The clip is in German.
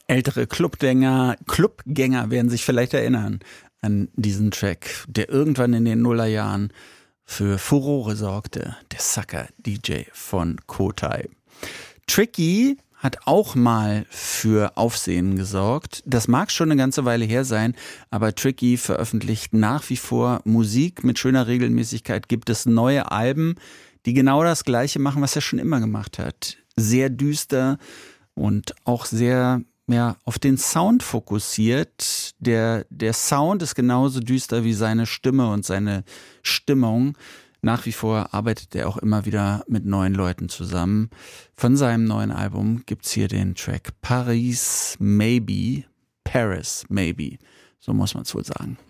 Ältere Clubgänger werden sich vielleicht erinnern an diesen Track, der irgendwann in den Nullerjahren für Furore sorgte. Der Sucker-DJ von Kotai. Tricky hat auch mal für Aufsehen gesorgt. Das mag schon eine ganze Weile her sein, aber Tricky veröffentlicht nach wie vor Musik mit schöner Regelmäßigkeit. Gibt es neue Alben, die genau das Gleiche machen, was er schon immer gemacht hat. Sehr düster und auch sehr auf den Sound fokussiert. Der Sound ist genauso düster wie seine Stimme und seine Stimmung. Nach wie vor arbeitet er auch immer wieder mit neuen Leuten zusammen. Von seinem neuen Album gibt's hier den Track Paris Maybe. So muss man es wohl sagen.